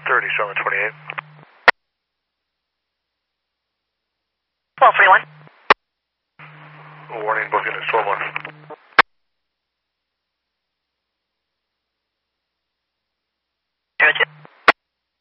30, showing 28. 1231. Warning, booking is 12-1. Roger.